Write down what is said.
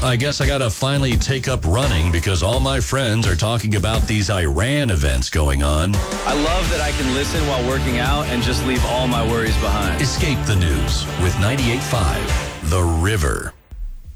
I guess I got to finally take up running because all my friends are talking about these Iran events going on. I love that I can listen while working out and just leave all my worries behind. Escape the news with 98.5 The River.